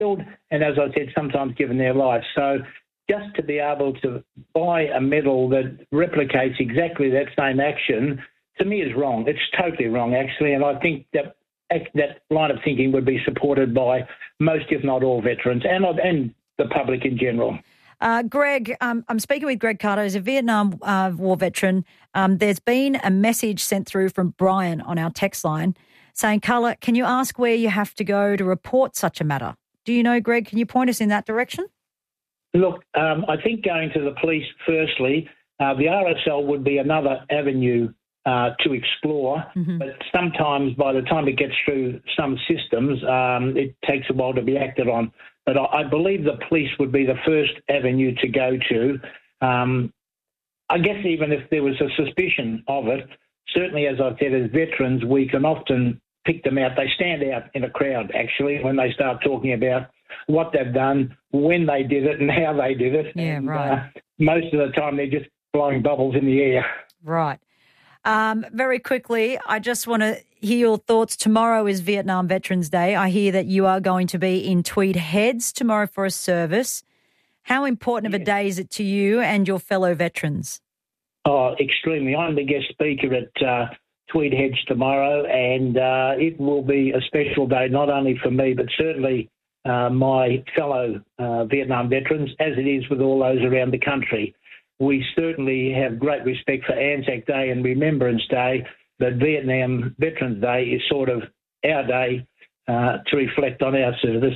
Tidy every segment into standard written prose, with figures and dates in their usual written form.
killed and, as I said, sometimes given their life. So just to be able to buy a medal that replicates exactly that same action, to me, is wrong. It's totally wrong, actually, and I think that line of thinking would be supported by most, if not all, veterans and the public in general. Greg, I'm speaking with Greg Carter. He's a Vietnam War veteran. There's been a message sent through from Brian on our text line saying, Carla, can you ask where you have to go to report such a matter? Do you know, Greg? Can you point us in that direction? Look, I think going to the police firstly, the RSL would be another avenue to explore, but sometimes by the time it gets through some systems, it takes a while to be acted on. But I believe the police would be the first avenue to go to. I guess even if there was a suspicion of it, certainly, as I said, as veterans, we can often pick them out. They stand out in a crowd, actually, when they start talking about what they've done, when they did it and how they did it. Yeah, and, right. Most of the time they're just blowing bubbles in the air. Right. Very quickly, I just want to hear your thoughts. Tomorrow is Vietnam Veterans Day. I hear that you are going to be in Tweed Heads tomorrow for a service. How important of a day is it to you and your fellow veterans? Oh, extremely. I'm the guest speaker at Tweed Heads tomorrow, and it will be a special day, not only for me, but certainly my fellow Vietnam veterans, as it is with all those around the country. We certainly have great respect for Anzac Day and Remembrance Day, but Vietnam Veterans Day is sort of our day to reflect on our service.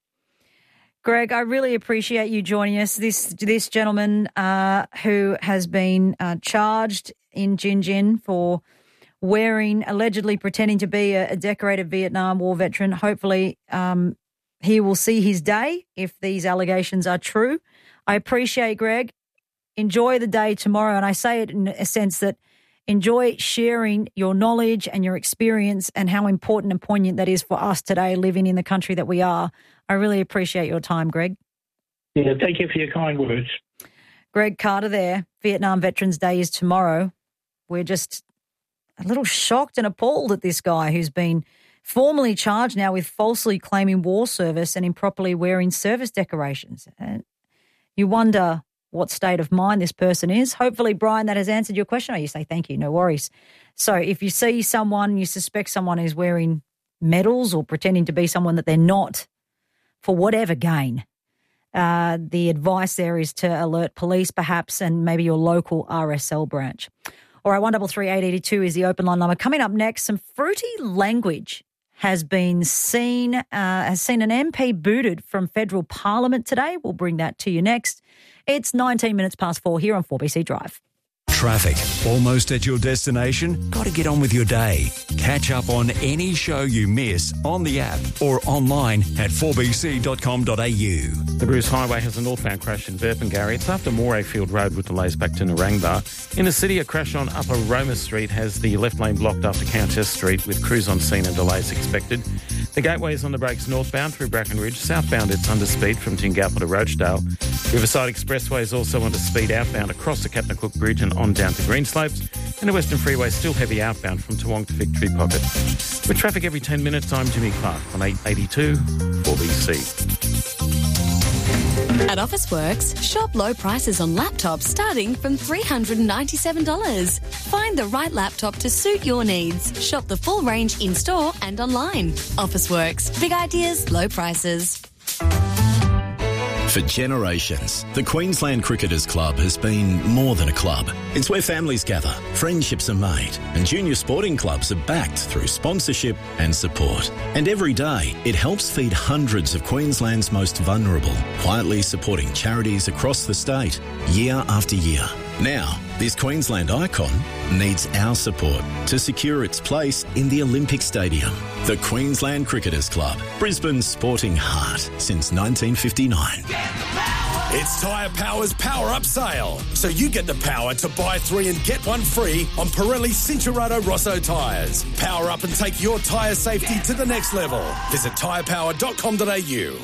Greg, I really appreciate you joining us. This gentleman who has been charged in Gin Gin for allegedly pretending to be a decorated Vietnam War veteran. Hopefully he will see his day if these allegations are true. I appreciate, Greg. Enjoy the day tomorrow, and I say it in a sense that enjoy sharing your knowledge and your experience and how important and poignant that is for us today living in the country that we are. I really appreciate your time, Greg. Yeah, thank you for your kind words. Greg Carter there. Vietnam Veterans Day is tomorrow. We're just a little shocked and appalled at this guy who's been formally charged now with falsely claiming war service and improperly wearing service decorations. And you wonder what state of mind this person is. Hopefully, Brian, that has answered your question. Oh, you say thank you, no worries. So if you see someone, you suspect someone is wearing medals or pretending to be someone that they're not for whatever gain, the advice there is to alert police perhaps and maybe your local RSL branch. All right, 133 882 is the open line number. Coming up next, some fruity language has seen an MP booted from federal parliament today. We'll bring that to you next. It's 19 minutes past 4 here on 4BC Drive. Traffic. Almost at your destination? Got to get on with your day. Catch up on any show you miss on the app or online at 4bc.com.au. The Bruce Highway has a northbound crash in Burpengary. It's after Morayfield Road with delays back to Narangba. In the city, a crash on Upper Roma Street has the left lane blocked after Countess Street with crews on scene and delays expected. The gateway is on the brakes northbound through Brackenridge. Southbound, it's under speed from Tingalpa to Roachdale. Riverside Expressway is also under speed outbound across the Captain Cook Bridge and on down to Greenslopes. And the Western Freeway still heavy outbound from Toowong to Victory Pocket. With traffic every 10 minutes, I'm Jimmy Clark on 882 4BC. At Officeworks, shop low prices on laptops starting from $397. Find the right laptop to suit your needs. Shop the full range in-store and online. Officeworks. Big ideas, low prices. For generations, the Queensland Cricketers Club has been more than a club. It's where families gather, friendships are made, and junior sporting clubs are backed through sponsorship and support. And every day, it helps feed hundreds of Queensland's most vulnerable, quietly supporting charities across the state, year after year. Now, this Queensland icon needs our support to secure its place in the Olympic Stadium. The Queensland Cricketers Club, Brisbane's sporting heart since 1959. It's Tyre Power's Power Up Sale, so you get the power to buy 3 and get 1 free on Pirelli Cincherato Rosso tyres. Power up and take your tyre safety to the next level. Visit tyrepower.com.au.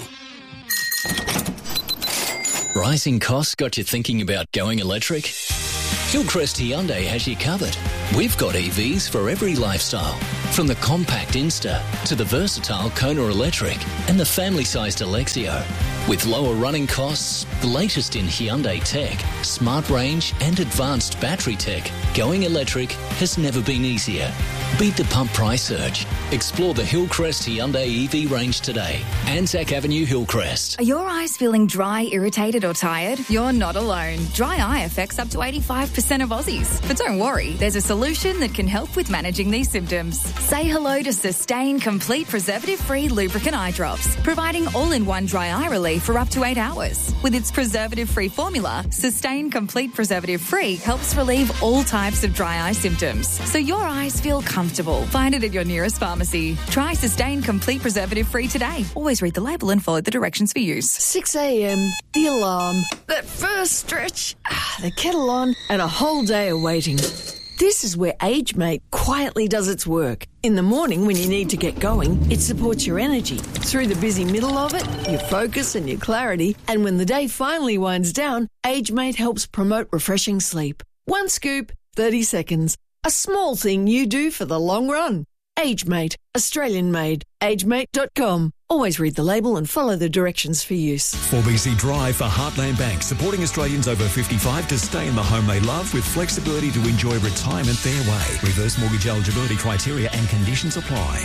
Rising costs got you thinking about going electric? Hillcrest Hyundai has you covered. We've got EVs for every lifestyle. From the compact Insta to the versatile Kona Electric and the family-sized Alexio. With lower running costs, the latest in Hyundai tech, smart range and advanced battery tech, going electric has never been easier. Beat the pump price surge. Explore the Hillcrest Hyundai EV range today. Anzac Avenue, Hillcrest. Are your eyes feeling dry, irritated or tired? You're not alone. Dry eye affects up to 85% of Aussies. But don't worry, there's a solution that can help with managing these symptoms. Say hello to Sustain Complete Preservative-Free Lubricant Eye Drops, providing all-in-one dry eye relief for up to 8 hours. With its preservative-free formula, Sustain Complete Preservative-Free helps relieve all types of dry eye symptoms, so your eyes feel comfortable. Find it at your nearest pharmacy. Try Sustain Complete Preservative-Free today. Always read the label and follow the directions for use. 6 a.m, the alarm, that first stretch, the kettle on, and a whole day of waiting. This is where AgeMate quietly does its work. In the morning when you need to get going, it supports your energy. Through the busy middle of it, your focus and your clarity. And when the day finally winds down, AgeMate helps promote refreshing sleep. One scoop, 30 seconds. A small thing you do for the long run. AgeMate, Australian made. AgeMate.com. Always read the label and follow the directions for use. 4BC Drive for Heartland Bank, supporting Australians over 55 to stay in the home they love with flexibility to enjoy retirement their way. Reverse mortgage eligibility criteria and conditions apply.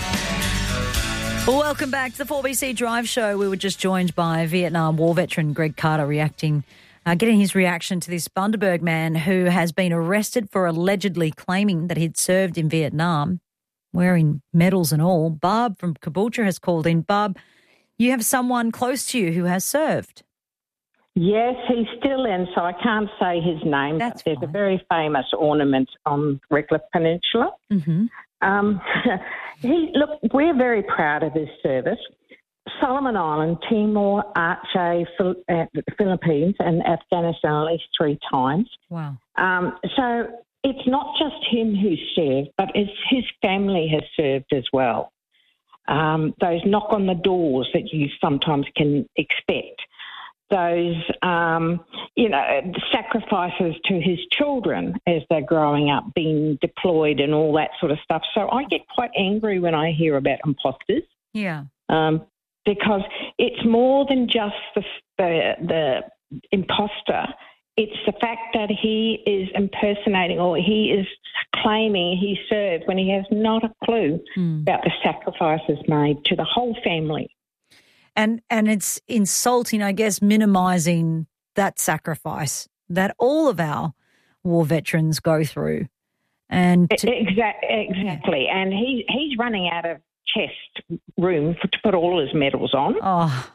Welcome back to the 4BC Drive Show. We were just joined by Vietnam War veteran Greg Carter getting his reaction to this Bundaberg man who has been arrested for allegedly claiming that he'd served in Vietnam, wearing medals and all. Barb from Caboolture has called in. Barb, you have someone close to you who has served. Yes, he's still in, so I can't say his name. That's There's fine. a very famous ornament on Redcliffe Peninsula. Mm-hmm. Look, we're very proud of his service. Solomon Island, Timor, Aceh, Philippines and Afghanistan at least 3 times. Wow. So it's not just him who served, but it's his family has served as well. Those knock on the doors that you sometimes can expect. Those, sacrifices to his children as they're growing up, being deployed and all that sort of stuff. So I get quite angry when I hear about imposters. Yeah. Because it's more than just the imposter. It's the fact that he is impersonating or he is claiming he served when he has not a clue about the sacrifices made to the whole family. And it's insulting, I guess, minimising that sacrifice that all of our war veterans go through. And Exactly. And he's running out of chest room to put all his medals on. Oh.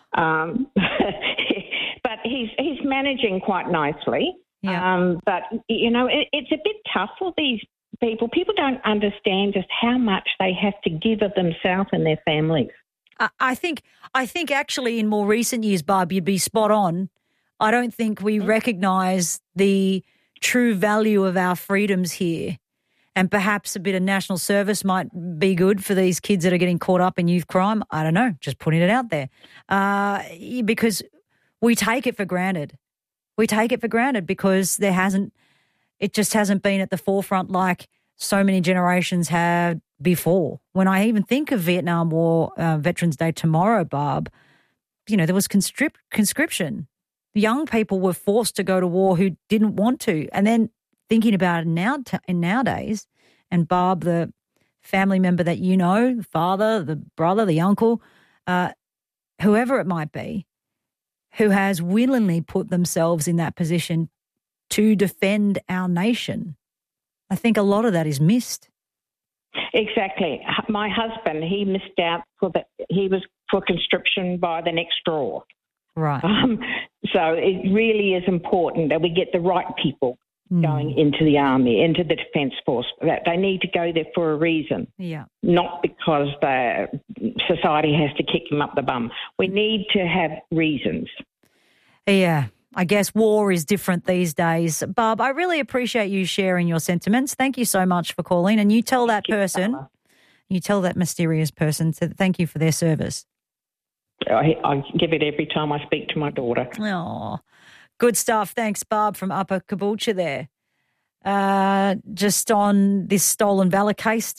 But he's managing quite nicely. Yeah. But, it's a bit tough for these people. People don't understand just how much they have to give of themselves and their families. I think actually in more recent years, Barb, you'd be spot on. I don't think we recognise the true value of our freedoms here. And perhaps a bit of national service might be good for these kids that are getting caught up in youth crime. I don't know, just putting it out there. Because we take it for granted. We take it for granted because it just hasn't been at the forefront like so many generations have before. When I even think of Vietnam War Veterans Day tomorrow, Barb, there was conscription. Young people were forced to go to war who didn't want to. And then thinking about it nowadays, and Barb, the family member that the father, the brother, the uncle, whoever it might be, who has willingly put themselves in that position to defend our nation. I think a lot of that is missed. Exactly. My husband, he missed out he was for conscription by the next draw. Right. So it really is important that we get the right people going into the army, into the Defence Force. That they need to go there for a reason. Yeah. Not because the society has to kick them up the bum. We need to have reasons. Yeah. I guess war is different these days. Barb, I really appreciate you sharing your sentiments. Thank you so much for calling. And you tell that person, you tell that mysterious person to thank you for their service. I give it every time I speak to my daughter. Oh, good stuff. Thanks, Barb from Upper Caboolture there. Just on this Stolen Valor case still,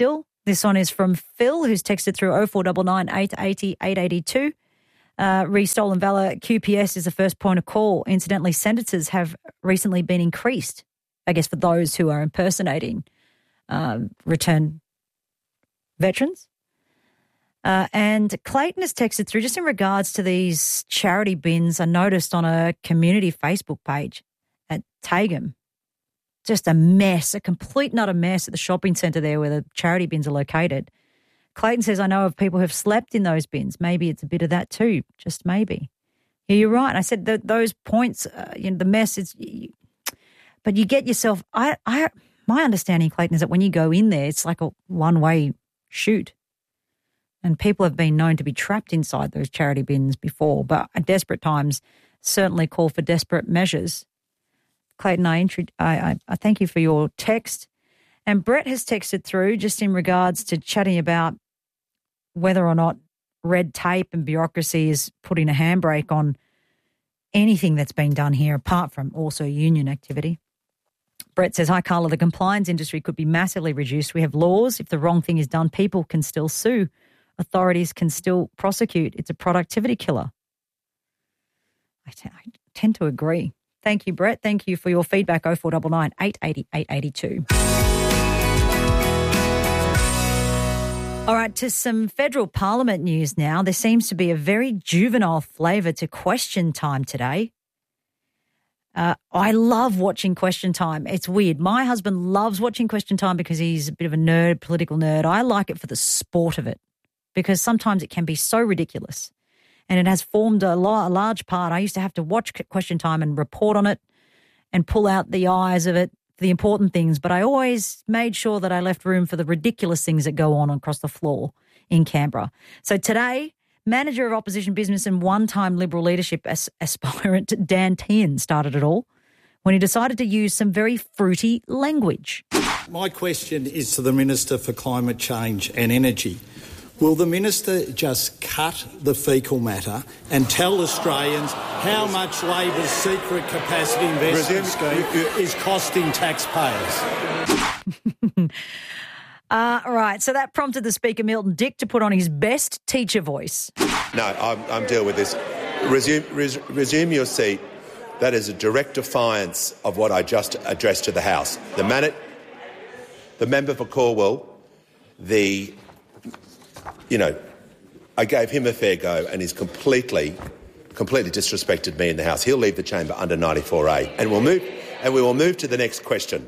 This one is from Phil, who's texted through 0499 880 882. Re-stolen Valor QPS is the first point of call. Incidentally, sentences have recently been increased, I guess, for those who are impersonating return veterans. And Clayton has texted through just in regards to these charity bins I noticed on a community Facebook page at Tagum. Just a mess, a complete and utter mess at the shopping centre there where the charity bins are located. Clayton says, I know of people who have slept in those bins. Maybe it's a bit of that too, just maybe. Yeah, you're right. I said that those points, the mess is, but you get yourself, my understanding, Clayton, is that when you go in there, it's like a one-way shoot. And people have been known to be trapped inside those charity bins before, but at desperate times certainly call for desperate measures. Clayton, I thank you for your text. And Brett has texted through just in regards to chatting about whether or not red tape and bureaucracy is putting a handbrake on anything that's been done here, apart from also union activity. Brett says, hi, Carla, the compliance industry could be massively reduced. We have laws. If the wrong thing is done, people can still sue. Authorities can still prosecute. It's a productivity killer. I tend to agree. Thank you, Brett. Thank you for your feedback. 0499 880 882. All right, to some federal parliament news now. There seems to be a very juvenile flavour to Question Time today. I love watching Question Time. It's weird. My husband loves watching Question Time because he's a bit of a nerd, political nerd. I like it for the sport of it because sometimes it can be so ridiculous. And it has formed a large part. I used to have to watch Question Time and report on it and pull out the eyes of it for the important things, but I always made sure that I left room for the ridiculous things that go on across the floor in Canberra. So today, Manager of Opposition Business and one-time Liberal leadership aspirant Dan Tehan started it all when he decided to use some very fruity language. My question is to the Minister for Climate Change and Energy. Will the Minister just cut the faecal matter and tell Australians how much Labor's secret capacity investment scheme is costing taxpayers? Right, so that prompted the Speaker, Milton Dick, to put on his best teacher voice. No, I'm dealing with this. Resume your seat. That is a direct defiance of what I just addressed to the House. The member for Corwell, I gave him a fair go and he's completely disrespected me in the House. He'll leave the chamber under 94A. And we will move to the next question.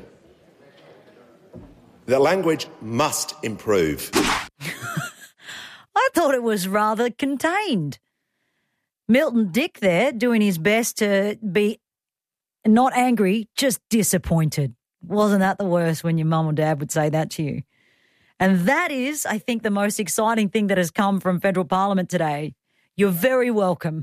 The language must improve. I thought it was rather contained. Milton Dick there doing his best to be not angry, just disappointed. Wasn't that the worst when your mum or dad would say that to you? And that is, I think, the most exciting thing that has come from federal parliament today. You're very welcome.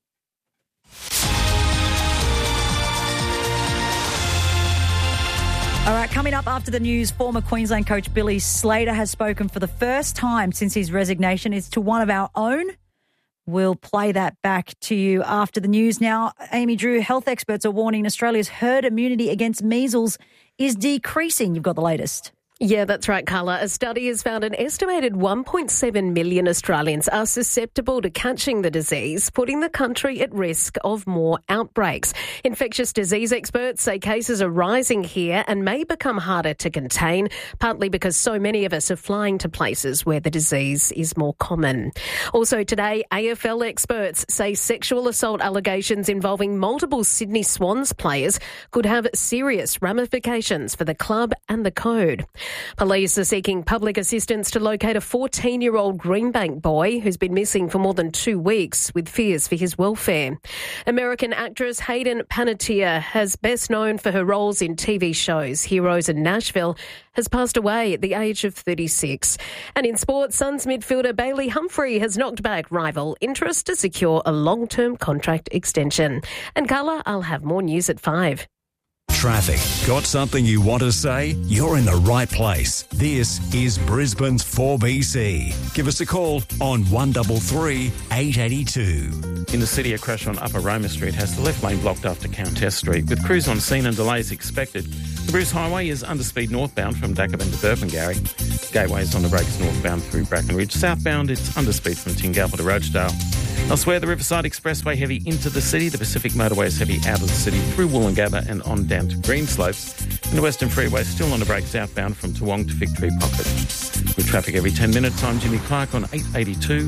All right, coming up after the news, former Queensland coach Billy Slater has spoken for the first time since his resignation. It's to one of our own. We'll play that back to you after the news. Now, Amy Drew, health experts are warning Australia's herd immunity against measles is decreasing. You've got the latest. Yeah, that's right, Carla. A study has found an estimated 1.7 million Australians are susceptible to catching the disease, putting the country at risk of more outbreaks. Infectious disease experts say cases are rising here and may become harder to contain, partly because so many of us are flying to places where the disease is more common. Also today, AFL experts say sexual assault allegations involving multiple Sydney Swans players could have serious ramifications for the club and the code. Police are seeking public assistance to locate a 14-year-old Greenbank boy who's been missing for more than 2 weeks with fears for his welfare. American actress Hayden Panettiere, has best known for her roles in TV shows Heroes and Nashville, has passed away at the age of 36. And in sport, Suns midfielder Bailey Humphrey has knocked back rival interest to secure a long-term contract extension. And Carla, I'll have more news at 5. Traffic. Got something you want to say? You're in the right place. This is Brisbane's 4BC. Give us a call on 133 882. In the city, a crash on Upper Roma Street has the left lane blocked after Countess Street. With crews on scene and delays expected, the Bruce Highway is under speed northbound from Dacabin to Burpengary. Gateway's on the brakes northbound through Brackenridge. Southbound, it's under speed from Tingalpa to Rochedale. Elsewhere, the Riverside Expressway heavy into the city. The Pacific Motorway is heavy out of the city through Woolloongabba and on down to Greenslopes. And the Western Freeway still on the brakes southbound from Toowong to Fig Tree Pocket. With traffic every 10 minutes, I'm Jimmy Clark on 882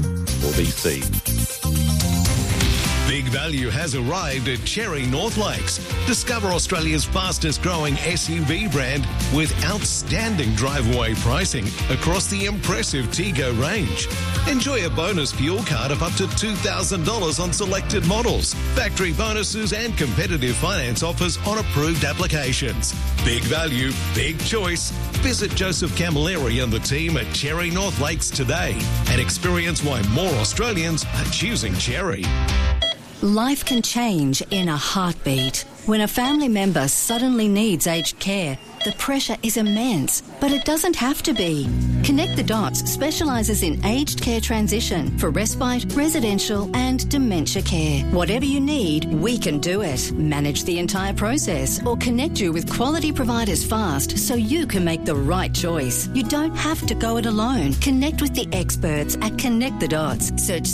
4BC. Big value has arrived at Cherry North Lakes. Discover Australia's fastest growing SUV brand with outstanding drive-away pricing across the impressive Tego range. Enjoy a bonus fuel card of up to $2,000 on selected models, factory bonuses and competitive finance offers on approved applications. Big value, big choice. Visit Joseph Camilleri and the team at Cherry North Lakes today and experience why more Australians are choosing Cherry. Life can change in a heartbeat. When a family member suddenly needs aged care, the pressure is immense, but it doesn't have to be. Connect the Dots specialises in aged care transition for respite, residential and dementia care. Whatever you need, we can do it. Manage the entire process or connect you with quality providers fast so you can make the right choice. You don't have to go it alone. Connect with the experts at Connect the Dots. Search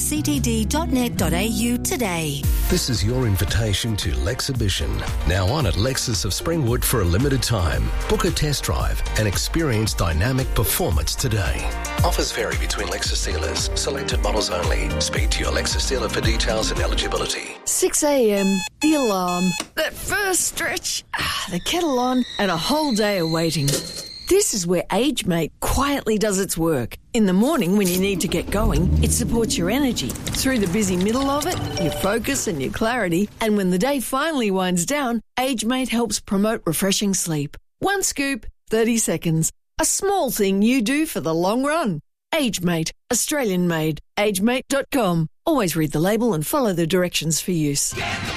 ctd.net.au today. This is your invitation to Lexhibition, now on at Lexus of Springwood for a limited time. Book a test drive and experience dynamic performance today. Offers vary between Lexus dealers. Selected models only. Speak to your Lexus dealer for details and eligibility. 6 a.m, the alarm, that first stretch, the kettle on, and a whole day of waiting. This is where AgeMate quietly does its work. In the morning when you need to get going, it supports your energy. Through the busy middle of it, your focus and your clarity. And when the day finally winds down, AgeMate helps promote refreshing sleep. One scoop, 30 seconds. A small thing you do for the long run. AgeMate, Australian made. AgeMate.com. Always read the label and follow the directions for use.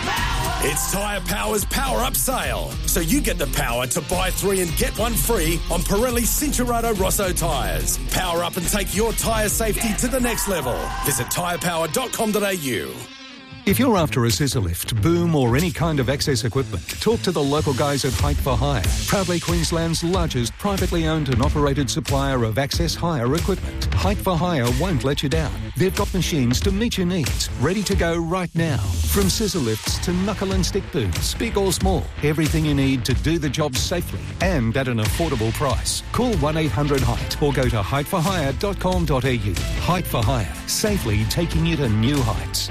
It's Tyre Power's Power Up Sale. So you get the power to buy 3 and get 1 free on Pirelli Cincherato Rosso tyres. Power up and take your tyre safety to the next level. Visit tyrepower.com.au. If you're after a scissor lift, boom or any kind of access equipment, talk to the local guys at Height for Hire, proudly Queensland's largest privately owned and operated supplier of access hire equipment. Height for Hire won't let you down. They've got machines to meet your needs, ready to go right now. From scissor lifts to knuckle and stick booms, big or small, everything you need to do the job safely and at an affordable price. Call 1-800-HEIGHT or go to heightforhire.com.au. Height for Hire, safely taking you to new heights.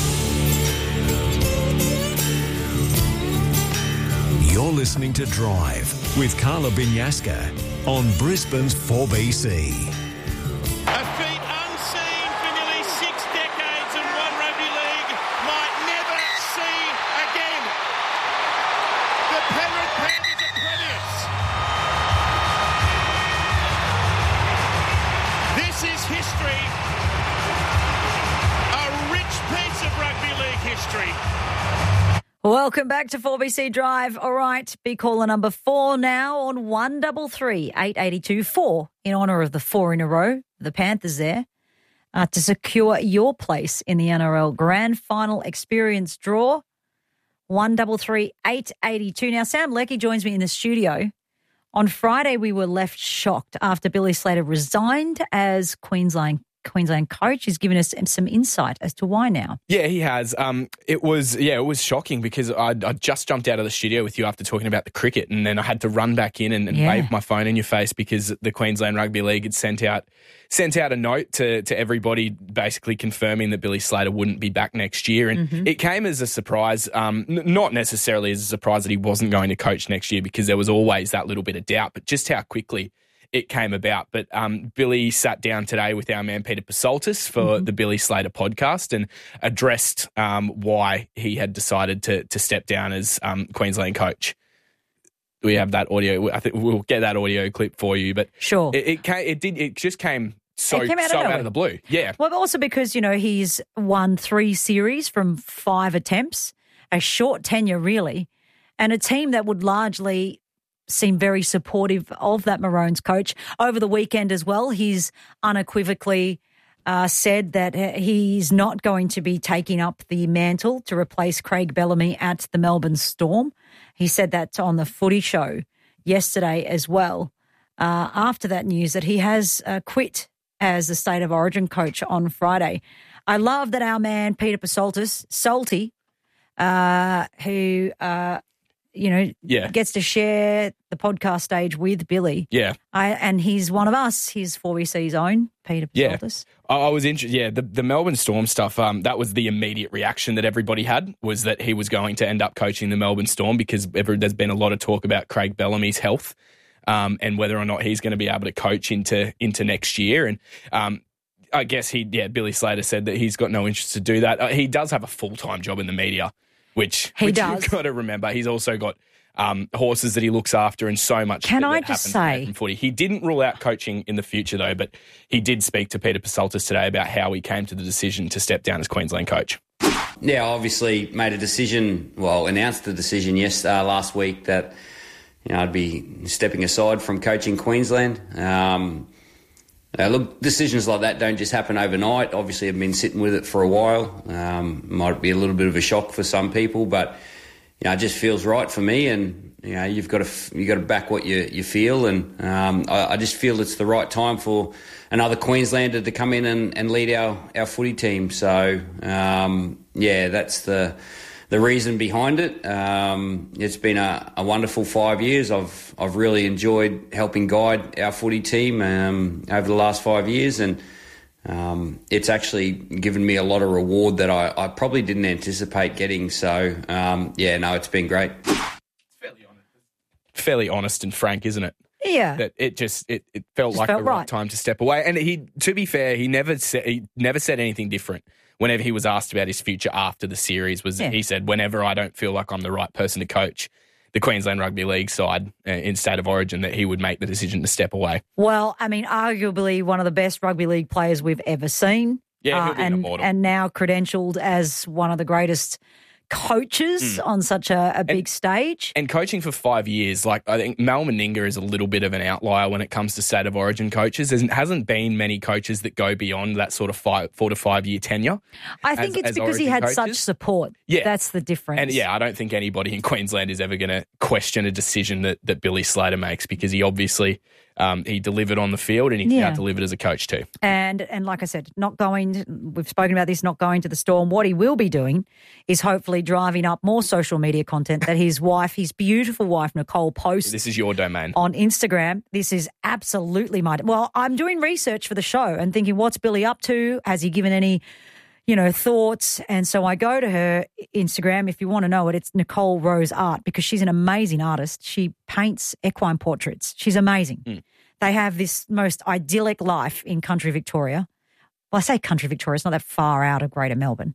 You're listening to Drive with Carla Binyaska on Brisbane's 4BC. A feat unseen for nearly 6 decades and one rugby league might never see again. The Penrith Panthers are premiers. This is history. A rich piece of rugby league history. Welcome back to 4BC Drive. All right, be caller number 4 now on 133 882 4 in honour of the 4 in a row. The Panthers there to secure your place in the NRL Grand Final Experience draw. 133 882. Now, Sam Leckie joins me in the studio. On Friday, we were left shocked after Billy Slater resigned as Queensland coach. He's given us some insight as to why now. Yeah, he has. It was shocking because I just jumped out of the studio with you after talking about the cricket, and then I had to run back in and wave my phone in your face because the Queensland Rugby League had sent out a note to everybody basically confirming that Billy Slater wouldn't be back next year. And it came as a surprise, not necessarily as a surprise that he wasn't going to coach next year because there was always that little bit of doubt, but just how quickly it came about. But Billy sat down today with our man Peter Pasoltis for the Billy Slater podcast and addressed why he had decided to step down as Queensland coach. We have that audio. I think we'll get that audio clip for you. But sure, it just came so out of the blue. Yeah. Well, also because he's won 3 series from 5 attempts, a short tenure really, and a team that would largely seem very supportive of that Maroons coach. Over the weekend as well, he's unequivocally said that he's not going to be taking up the mantle to replace Craig Bellamy at the Melbourne Storm. He said that on the Footy Show yesterday as well. after that news that he has quit as the State of Origin coach on Friday. I love that our man Peter Psaltis, Salty, who gets to share the podcast stage with Billy. Yeah. And he's one of us. He's 4BC's own, Peter Psaltis. Yeah. I was interested. Yeah, the Melbourne Storm stuff, that was the immediate reaction that everybody had, was that he was going to end up coaching the Melbourne Storm because there's been a lot of talk about Craig Bellamy's health and whether or not he's going to be able to coach into next year. And I guess Billy Slater said that he's got no interest to do that. He does have a full-time job in the media, which you've got to remember. He's also got horses that he looks after and so much. Can I just say, in footy. He didn't rule out coaching in the future though, but he did speak to Peter Psaltis today about how he came to the decision to step down as Queensland coach. Yeah, obviously made a decision. Well, announced the decision last week that I'd be stepping aside from coaching Queensland. Look, decisions like that don't just happen overnight. Obviously, I've been sitting with it for a while. Might be a little bit of a shock for some people, but it just feels right for me. And you've got to back what you feel. And I just feel it's the right time for another Queenslander to come in and lead our footy team. So that's the reason behind it. It's been a wonderful 5 years. I've really enjoyed helping guide our footy team over the last 5 years, and it's actually given me a lot of reward that I probably didn't anticipate getting. So, it's been great. Fairly honest and frank, isn't it? Yeah. That it felt like the right time to step away. And to be fair, he never said anything different. Whenever he was asked about his future after the series, he said, whenever I don't feel like I'm the right person to coach the Queensland Rugby League side in State of Origin, that he would make the decision to step away. Well, I mean, arguably one of the best rugby league players we've ever seen. Yeah, he'll be an immortal. And now credentialed as one of the greatest coaches on such a big stage. And coaching for 5 years, I think Mal Meninga is a little bit of an outlier when it comes to State of Origin coaches. There hasn't been many coaches that go beyond that sort of 4 to 5 year tenure. I think it's because he had such support. Yeah. That's the difference. And I don't think anybody in Queensland is ever going to question a decision that Billy Slater makes, because he obviously he delivered on the field and he's now delivered as a coach too. And like I said, we've spoken about this, not going to the Storm. What he will be doing is hopefully driving up more social media content that his beautiful wife, Nicole, posts. This is your domain. On Instagram. This is absolutely my... Well, I'm doing research for the show and thinking, what's Billy up to? Has he given any, thoughts? And so I go to her Instagram. If you want to know it, it's Nicole Rose Art, because she's an amazing artist. She paints equine portraits. She's amazing. They have this most idyllic life in country Victoria. Well, I say country Victoria, it's not that far out of Greater Melbourne.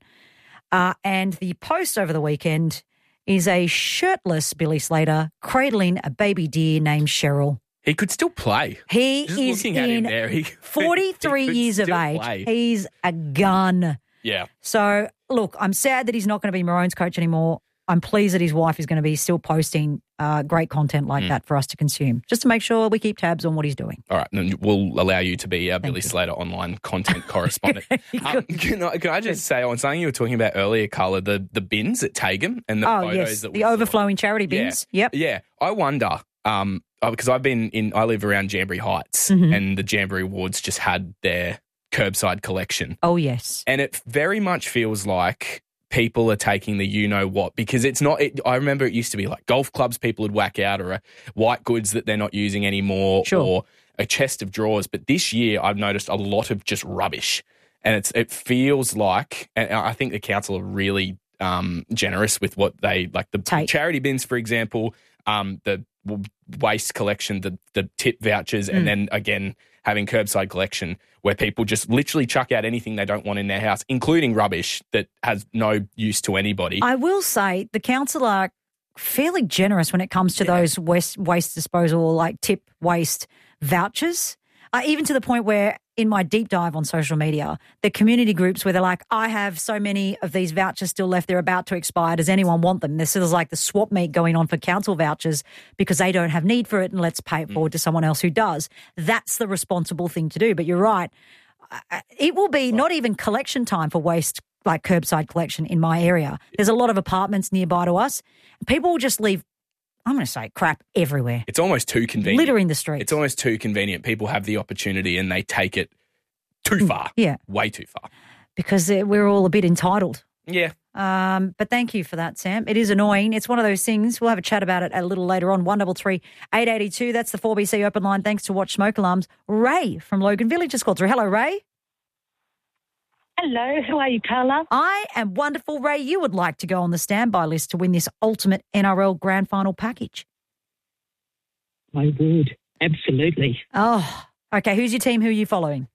And the post over the weekend is a shirtless Billy Slater cradling a baby deer named Cheryl. He could still play. He is in 43 years of age. Play. He's a gun. Yeah. So, look, I'm sad that he's not going to be Maroons coach anymore. I'm pleased that his wife is going to be still posting great content like that for us to consume, just to make sure we keep tabs on what he's doing. All right, and we'll allow you to be Billy Slater online content correspondent. Can I just say on something you were talking about earlier, Carla, the bins at Tagum and the photos that we the overflowing charity bins. Yeah. Yep. Yeah, I wonder because I live around Jamboree Heights, and the Jamboree Wards just had their curbside collection. Oh yes, and it very much feels like people are taking the you-know-what, because it's not... I remember it used to be like golf clubs people would whack out, or white goods that they're not using anymore, or a chest of drawers. But this year I've noticed a lot of just rubbish. And it feels like... And I think the council are really generous with what they... Like the charity bins, for example, the waste collection, the tip vouchers, and then, again, having curbside collection where people just literally chuck out anything they don't want in their house, including rubbish that has no use to anybody. I will say the council are fairly generous when it comes to those waste disposal, like tip waste vouchers, even to the point where in my deep dive on social media, the community groups where they're like, I have so many of these vouchers still left, they're about to expire, does anyone want them? There's sort of like the swap meet going on for council vouchers because they don't have need for it, and let's pay it forward to someone else who does. That's the responsible thing to do. But you're right, it will be not even collection time for waste, like curbside collection in my area. There's a lot of apartments nearby to us. People will just leave I'm going to say crap everywhere. It's almost too convenient. Littering the streets. It's almost too convenient. People have the opportunity and they take it too far. Yeah. Way too far. Because we're all a bit entitled. Yeah. But thank you for that, Sam. It is annoying. It's one of those things. We'll have a chat about it a little later on. 133 882. That's the 4BC open line. Thanks to Watch Smoke Alarms. Ray from Logan Village just called through. Hello, Ray. Hello. How are you, Carla? I am wonderful, Ray. You would like to go on the standby list to win this ultimate NRL Grand Final package. I would. Absolutely. Oh, okay. Who's your team? Who are you following?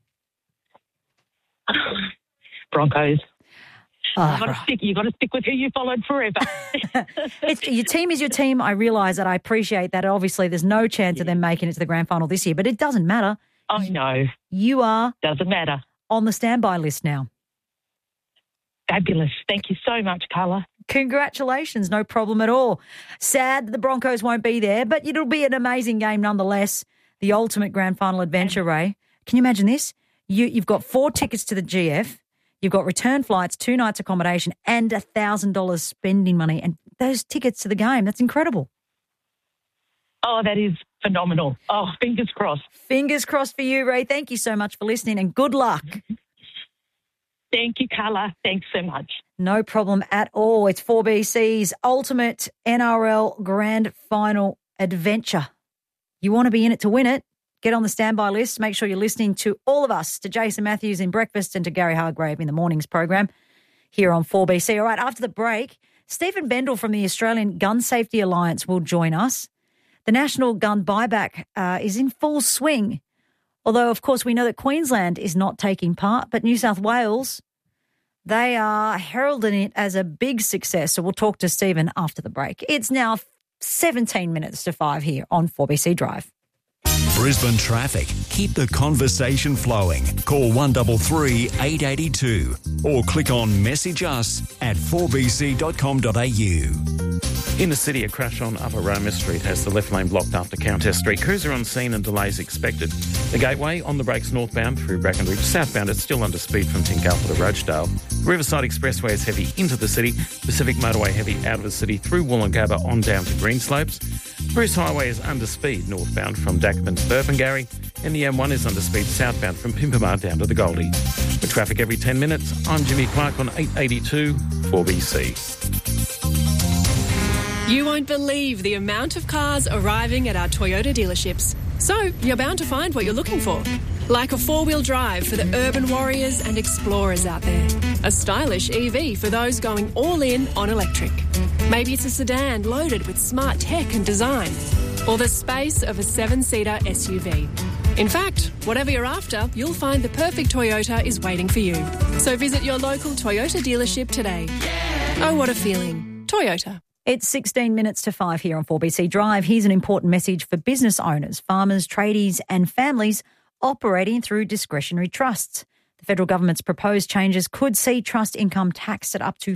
Broncos. Oh, you got to stick with who you followed forever. Your team is your team. I realise that. I appreciate that. Obviously, there's no chance of them making it to the grand final this year, but it doesn't matter. I know. You are. Doesn't matter. On the standby list now. Fabulous. Thank you so much, Carla. Congratulations. No problem at all. Sad the Broncos won't be there, but it'll be an amazing game nonetheless. The ultimate grand final adventure, Ray. Can you imagine this? You've got 4 tickets to the GF. You've got return flights, 2 nights accommodation, and $1,000 spending money. And those tickets to the game, that's incredible. Oh, that is phenomenal. Oh, fingers crossed. Fingers crossed for you, Ray. Thank you so much for listening and good luck. Thank you, Carla. Thanks so much. No problem at all. It's 4BC's ultimate NRL Grand Final adventure. You want to be in it to win it? Get on the standby list. Make sure you're listening to all of us, to Jason Matthews in breakfast and to Gary Hargrave in the mornings program here on 4BC. All right, after the break, Stephen Bendel from the Australian Gun Safety Alliance will join us. The national gun buyback is in full swing, although, of course, we know that Queensland is not taking part, but New South Wales, they are heralding it as a big success. So we'll talk to Stephen after the break. It's now 17 minutes to 5 here on 4BC Drive. Brisbane traffic. Keep the conversation flowing. Call 133 882 or click on message us at 4bc.com.au. In the city, a crash on Upper Roma Street has the left lane blocked after Countess Street. Crews are on scene and delays expected. The Gateway on the brakes northbound through Brackenridge. Southbound, it's still under speed from Tingalpa to Rochedale. Riverside Expressway is heavy into the city. Pacific Motorway heavy out of the city through Wollongabba on down to Greenslopes. Bruce Highway is under speed northbound from Dackerman to Burpengary. And the M1 is under speed southbound from Pimpamar down to the Goldie. With traffic every 10 minutes, I'm Jimmy Clark on 882 4BC. You won't believe the amount of cars arriving at our Toyota dealerships. So you're bound to find what you're looking for. Like a 4-wheel drive for the urban warriors and explorers out there. A stylish EV for those going all in on electric. Maybe it's a sedan loaded with smart tech and design. Or the space of a 7-seater SUV. In fact, whatever you're after, you'll find the perfect Toyota is waiting for you. So visit your local Toyota dealership today. Oh, what a feeling. Toyota. It's 16 minutes to 5 here on 4BC Drive. Here's an important message for business owners, farmers, tradies and families operating through discretionary trusts. The federal government's proposed changes could see trust income taxed at up to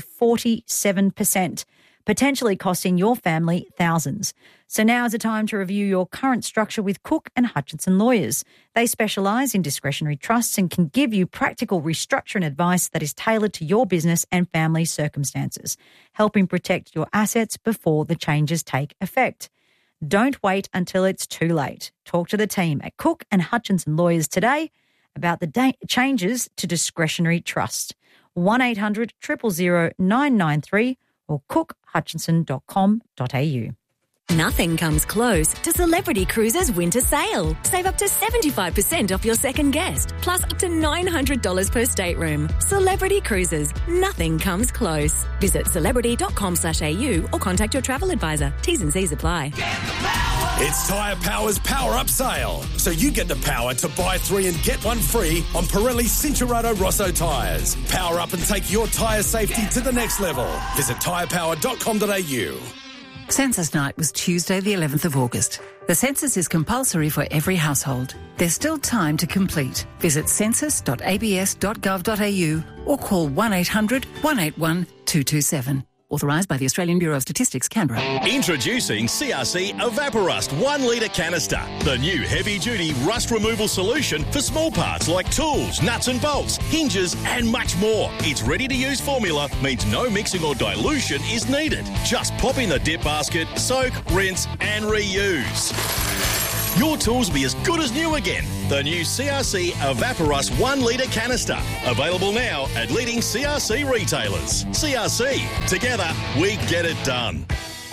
47%, potentially costing your family thousands. So now is the time to review your current structure with Cook and Hutchinson Lawyers. They specialise in discretionary trusts and can give you practical restructuring advice that is tailored to your business and family circumstances, helping protect your assets before the changes take effect. Don't wait until it's too late. Talk to the team at Cook and Hutchinson Lawyers today about the changes to discretionary trust. 1800 000 993 or cookhutchinson.com.au. Nothing comes close to Celebrity Cruises' winter sale. Save up to 75% off your second guest, plus up to $900 per stateroom. Celebrity Cruises. Nothing comes close. Visit celebrity.com.au or contact your travel advisor. T's and C's apply. It's Tyre Power's Power Up Sale. So you get the power to buy 3 and get 1 free on Pirelli Cincherato Rosso tyres. Power up and take your tyre safety to the next level. Visit tyrepower.com.au. Census night was Tuesday the 11th of August. The census is compulsory for every household. There's still time to complete. Visit census.abs.gov.au or call 1800 181 227. Authorised by the Australian Bureau of Statistics, Canberra. Introducing CRC Evaporust 1 litre canister, the new heavy-duty rust removal solution for small parts like tools, nuts and bolts, hinges and much more. Its ready-to-use formula means no mixing or dilution is needed. Just pop in the dip basket, soak, rinse and reuse. Your tools will be as good as new again. The new CRC Evaporust 1 litre canister. Available now at leading CRC retailers. CRC. Together, we get it done.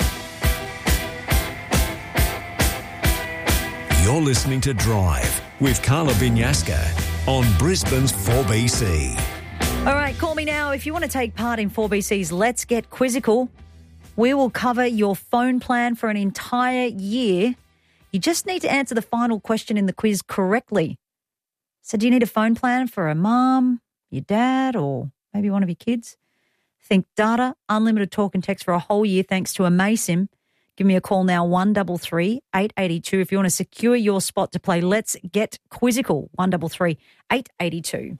You're listening to Drive with Carla Binyasca on Brisbane's 4BC. All right, call me now if you want to take part in 4BC's Let's Get Quizzical. We will cover your phone plan for an entire year. You just need to answer the final question in the quiz correctly. So do you need a phone plan for a mum, your dad, or maybe one of your kids? Think data, unlimited talk and text for a whole year thanks to Amaysim. Give me a call now, 133 882 if you want to secure your spot to play Let's Get Quizzical, 133 882.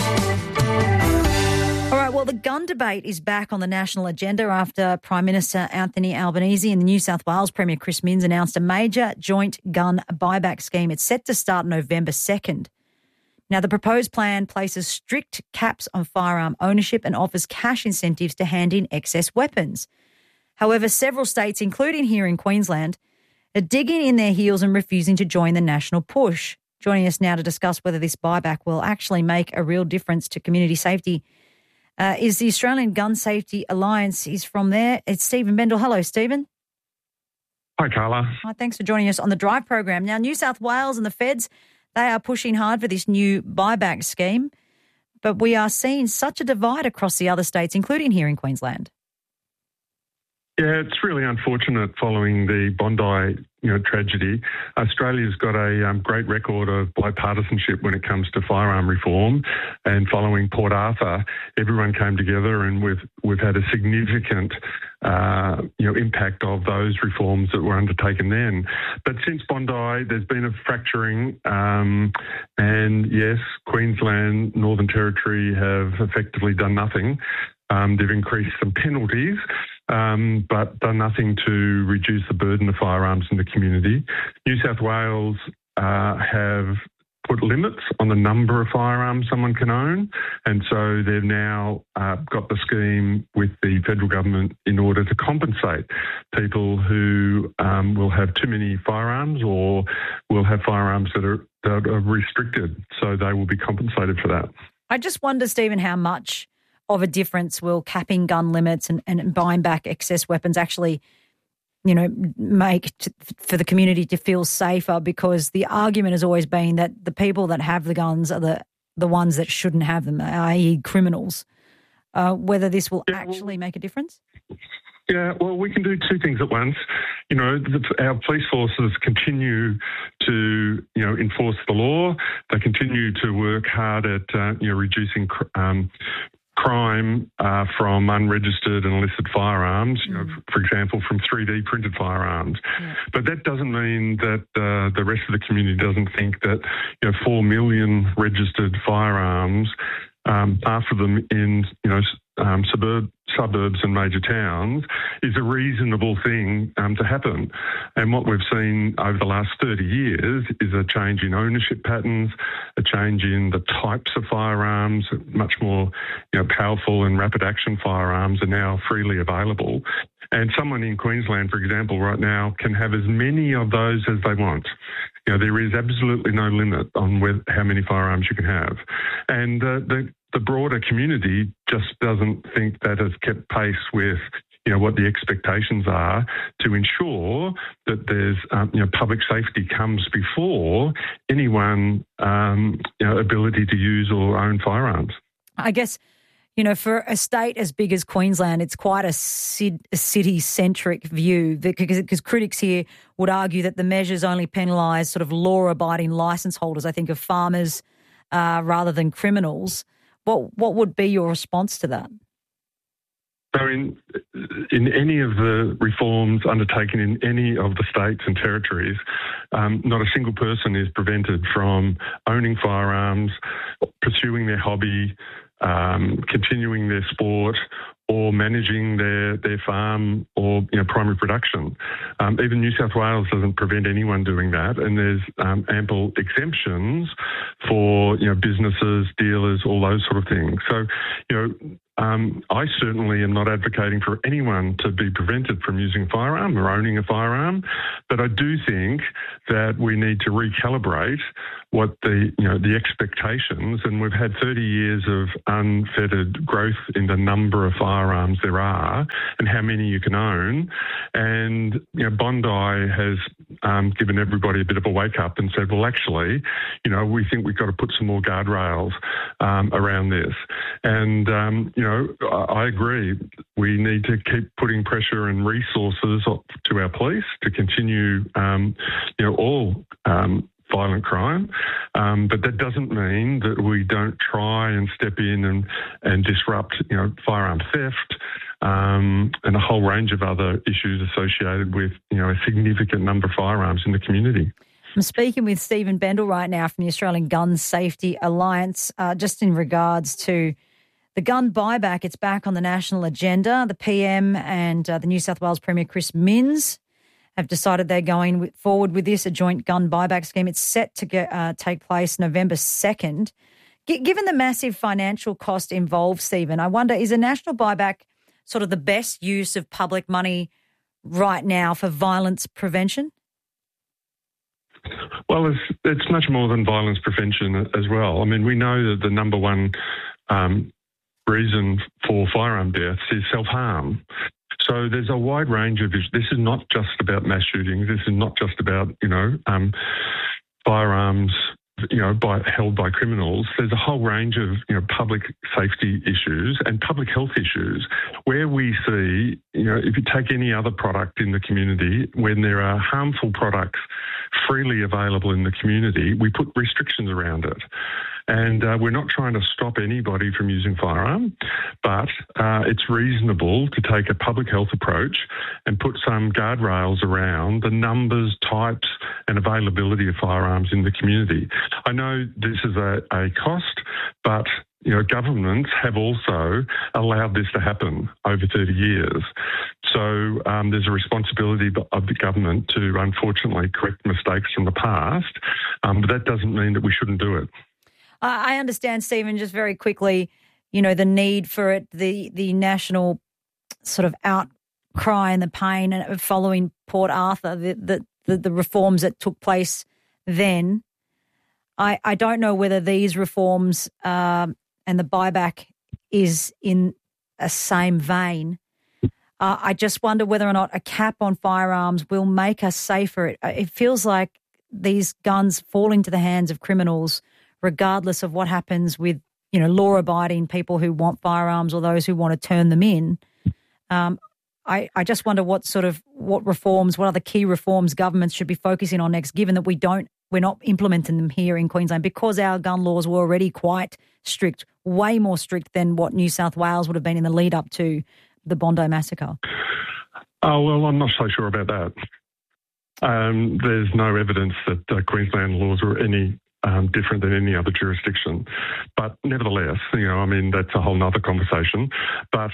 All right, well, the gun debate is back on the national agenda after Prime Minister Anthony Albanese and the New South Wales Premier Chris Minns announced a major joint gun buyback scheme. It's set to start November 2nd. Now, the proposed plan places strict caps on firearm ownership and offers cash incentives to hand in excess weapons. However, several states, including here in Queensland, are digging in their heels and refusing to join the national push. Joining us now to discuss whether this buyback will actually make a real difference to community safety is the Australian Gun Safety Alliance. He's from there. It's Stephen Bendel. Hello, Stephen. Hi, Carla. Hi, thanks for joining us on the Drive program. Now, New South Wales and the feds, they are pushing hard for this new buyback scheme, but we are seeing such a divide across the other states, including here in Queensland. Yeah, it's really unfortunate following the Bondi, tragedy. Australia's got a great record of bipartisanship when it comes to firearm reform, and following Port Arthur, everyone came together, and we've had a significant, impact of those reforms that were undertaken then. But since Bondi, there's been a fracturing, and yes, Queensland, Northern Territory have effectively done nothing. They've increased some penalties, but done nothing to reduce the burden of firearms in the community. New South Wales have put limits on the number of firearms someone can own, and so they've now got the scheme with the federal government in order to compensate people who will have too many firearms or will have firearms that are restricted, so they will be compensated for that. I just wonder, Stephen, how much of a difference will capping gun limits and buying back excess weapons actually, make for the community to feel safer, because the argument has always been that the people that have the guns are the ones that shouldn't have them, i.e. criminals. Whether this will actually make a difference? Yeah, well, we can do two things at once. Our police forces continue to, enforce the law. They continue to work hard at, reducing crime from unregistered and illicit firearms, for example, from 3D printed firearms. Yeah. But that doesn't mean that the rest of the community doesn't think that 4 million registered firearms, half of them in suburbs and major towns, is a reasonable thing to happen. And what we've seen over the last 30 years is a change in ownership patterns, a change in the types of firearms. Much more powerful and rapid action firearms are now freely available. And someone in Queensland, for example, right now can have as many of those as they want. There is absolutely no limit on how many firearms you can have. And the broader community just doesn't think that has kept pace with what the expectations are to ensure that there's public safety comes before anyone ability to use or own firearms. I guess, for a state as big as Queensland, it's quite a city-centric view, because critics here would argue that the measures only penalise sort of law-abiding licence holders, I think, of farmers rather than criminals. What would be your response to that? So in any of the reforms undertaken in any of the states and territories, not a single person is prevented from owning firearms, pursuing their hobby, continuing their sport or managing their farm or primary production. Even New South Wales doesn't prevent anyone doing that, and there's ample exemptions for businesses, dealers, all those sort of things. So I certainly am not advocating for anyone to be prevented from using a firearm or owning a firearm, but I do think that we need to recalibrate what the expectations, and we've had 30 years of unfettered growth in the number of firearms there are and how many you can own. And Bondi has given everybody a bit of a wake up and said, well, actually, we think we've got to put some more guardrails around this. And I agree. We need to keep putting pressure and resources to our police to continue, all violent crime. But that doesn't mean that we don't try and step in and disrupt, firearm theft and a whole range of other issues associated with, a significant number of firearms in the community. I'm speaking with Stephen Bendel right now from the Australian Gun Safety Alliance, just in regards to the gun buyback. It's back on the national agenda. The PM and the New South Wales Premier Chris Minns have decided they're going forward with this, a joint gun buyback scheme. It's set to take place November 2nd. Given the massive financial cost involved, Stephen, I wonder, is a national buyback sort of the best use of public money right now for violence prevention? Well, it's much more than violence prevention as well. I mean, we know that the number one reason for firearm deaths is self-harm. So there's a wide range of issues. This is not just about mass shootings. This is not just about, firearms, held by criminals. There's a whole range of, public safety issues and public health issues where we see, if you take any other product in the community, when there are harmful products freely available in the community, we put restrictions around it. And we're not trying to stop anybody from using firearm, but it's reasonable to take a public health approach and put some guardrails around the numbers, types and availability of firearms in the community. I know this is a cost, but governments have also allowed this to happen over 30 years. So there's a responsibility of the government to unfortunately correct mistakes from the past, but that doesn't mean that we shouldn't do it. I understand, Stephen, just very quickly, the need for it, the national sort of outcry and the pain and following Port Arthur, the reforms that took place then. I don't know whether these reforms and the buyback is in a same vein. I just wonder whether or not a cap on firearms will make us safer. It feels like these guns fall into the hands of criminals regardless of what happens with, law-abiding people who want firearms or those who want to turn them in. I just wonder what other key reforms governments should be focusing on next, given that we're not implementing them here in Queensland because our gun laws were already quite strict, way more strict than what New South Wales would have been in the lead up to the Bondi massacre. Oh, well, I'm not so sure about that. There's no evidence that Queensland laws were any different than any other jurisdiction. But nevertheless, that's a whole nother conversation. But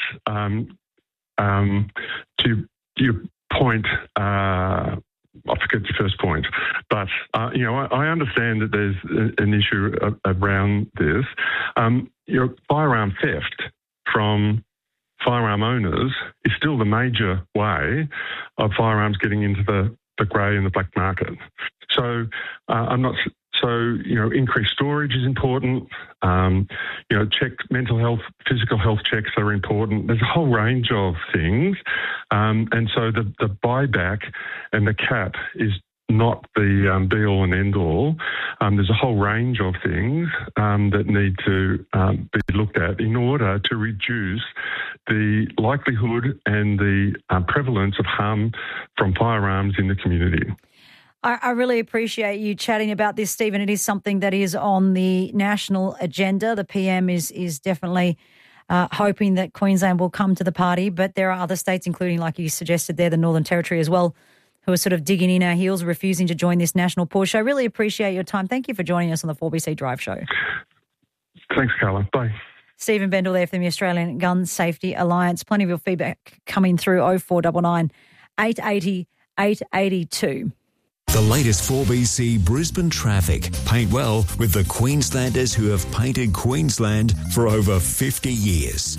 to your point, I forget the first point, but, I understand that there's an issue around this. Firearm theft from firearm owners is still the major way of firearms getting into the grey and the black market. So increased storage is important. Mental health, physical health checks are important. There's a whole range of things. And so the buyback and the cap is not the be-all and end-all. There's a whole range of things that need to be looked at in order to reduce the likelihood and the prevalence of harm from firearms in the community. I really appreciate you chatting about this, Stephen. It is something that is on the national agenda. The PM is definitely hoping that Queensland will come to the party, but there are other states, including, like you suggested there, the Northern Territory as well, who are sort of digging in our heels, refusing to join this national push. I really appreciate your time. Thank you for joining us on the 4BC Drive Show. Thanks, Carla. Bye. Stephen Bendel there from the Australian Gun Safety Alliance. Plenty of your feedback coming through 0499 880 882. The latest 4BC Brisbane traffic. Paint well with the Queenslanders who have painted Queensland for over 50 years.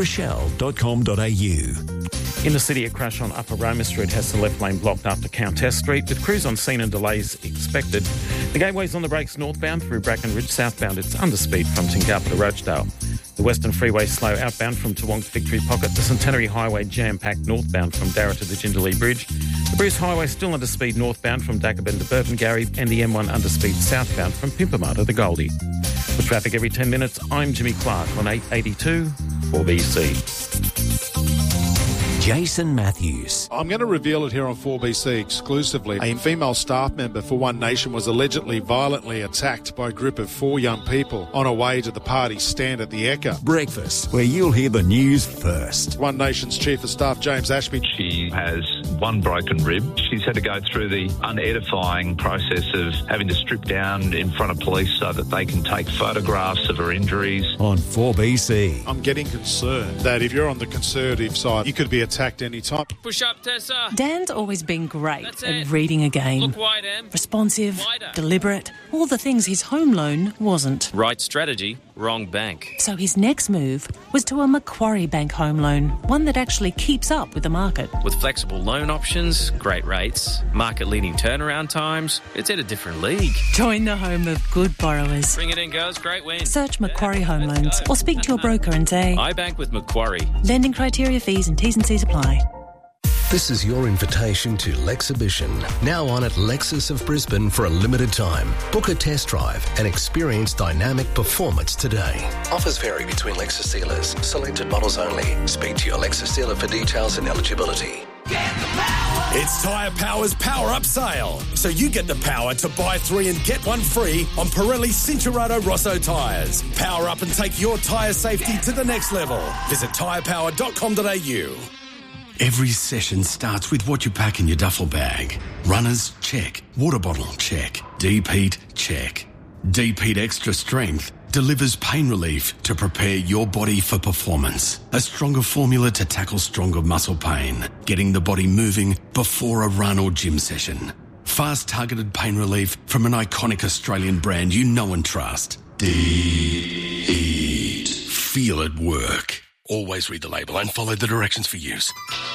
Rochelle.com.au. In the city, a crash on Upper Roma Street has the left lane blocked after Countess Street, with crews on scene and delays expected. The gateway's on the brakes northbound through Bracken Ridge. Southbound, it's underspeed from Tingalpa to Roachdale. The Western Freeway slow outbound from Toowong to Victory Pocket. The Centenary Highway jam-packed northbound from Darra to the Jindalee Bridge. The Bruce Highway still underspeed northbound from Dagobin to Burpengary, and the M1 underspeed southbound from Pimpama to the Goldie. For traffic every 10 minutes, I'm Jimmy Clark on 882 4BC. Jason Matthews. I'm going to reveal it here on 4BC exclusively. A female staff member for One Nation was allegedly violently attacked by a group of 4 young people on her way to the party stand at the Ekka. Breakfast, where you'll hear the news first. One Nation's Chief of Staff, James Ashby. She has 1 broken rib. She's had to go through the unedifying process of having to strip down in front of police so that they can take photographs of her injuries. On 4BC. I'm getting concerned that if you're on the Conservative side, you could be attacked any time. Push up, Tessa. Dan's always been great at reading a game. Look wide, Em. Responsive, deliberate, all the things his home loan wasn't. Right strategy, wrong bank. So his next move was to a Macquarie Bank home loan, one that actually keeps up with the market. With flexible loan options, great rates, market-leading turnaround times, it's at a different league. Join the home of good borrowers. Bring it in, girls. Great win. Search Macquarie Home Loans or speak to your broker and say, I bank with Macquarie. Lending criteria, fees and T's and C's apply. This is your invitation to Lexhibition, now on at Lexus of Brisbane for a limited time. Book a test drive and experience dynamic performance today. Offers vary between Lexus dealers. Selected models only. Speak to your Lexus dealer for details and eligibility. It's Tyre Power's Power Up Sale. So you get the power to buy 3 and get 1 free on Pirelli Cincherato Rosso tyres. Power up and take your tyre safety to the next level. Visit tyrepower.com.au. Every session starts with what you pack in your duffel bag. Runners, check. Water bottle, check. Deep heat, check. Deep Heat Extra Strength delivers pain relief to prepare your body for performance. A stronger formula to tackle stronger muscle pain, getting the body moving before a run or gym session. Fast targeted pain relief from an iconic Australian brand you know and trust. Deep Heat. Feel it work. Always read the label and follow the directions for use.